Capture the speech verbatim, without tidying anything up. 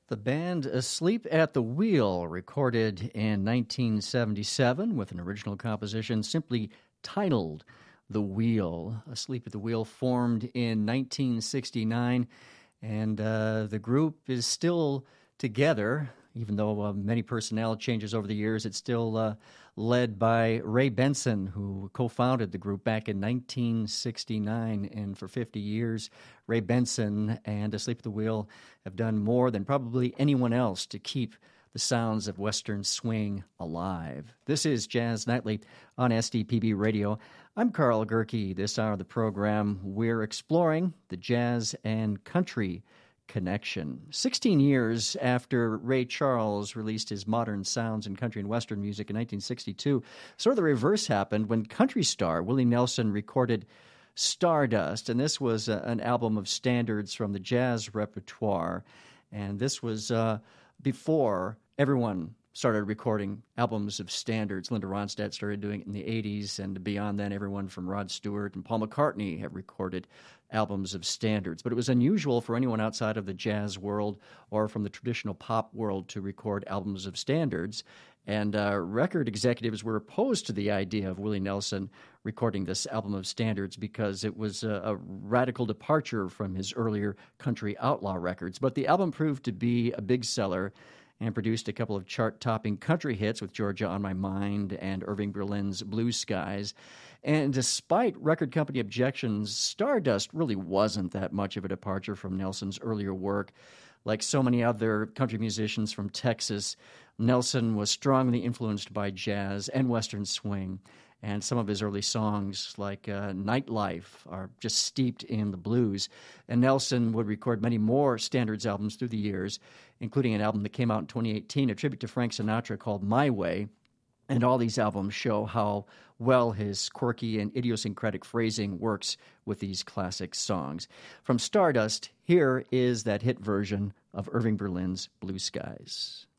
The band Asleep at the Wheel, recorded in nineteen seventy-seven with an original composition simply titled The Wheel. Asleep at the Wheel formed in nineteen sixty-nine, and uh, the group is still together, even though uh, many personnel changes over the years. It's still uh, led by Ray Benson, who co-founded the group back in nineteen sixty-nine, and for fifty years, Ray Benson and Asleep at the Wheel have done more than probably anyone else to keep the sounds of Western swing alive. This is Jazz Nightly on S D P B Radio. I'm Carl Gerke. This hour of the program, we're exploring the jazz and country connection. Sixteen years after Ray Charles released his Modern Sounds in Country and Western Music in nineteen sixty-two, sort of the reverse happened when country star Willie Nelson recorded Stardust, and this was uh, an album of standards from the jazz repertoire, and this was uh, before everyone started recording albums of standards. Linda Ronstadt started doing it in the eighties, and beyond then, everyone from Rod Stewart and Paul McCartney have recorded albums of standards. But it was unusual for anyone outside of the jazz world or from the traditional pop world to record albums of standards. And uh, record executives were opposed to the idea of Willie Nelson recording this album of standards because it was a, a radical departure from his earlier country outlaw records. But the album proved to be a big seller and produced a couple of chart-topping country hits with Georgia on My Mind and Irving Berlin's Blue Skies. And despite record company objections, Stardust really wasn't that much of a departure from Nelson's earlier work. Like so many other country musicians from Texas, Nelson was strongly influenced by jazz and Western swing, and some of his early songs, like uh, Nightlife, are just steeped in the blues. And Nelson would record many more standards albums through the years, including an album that came out in twenty eighteen, a tribute to Frank Sinatra called My Way. And all these albums show how well his quirky and idiosyncratic phrasing works with these classic songs. From Stardust, here is that hit version of Irving Berlin's Blue Skies.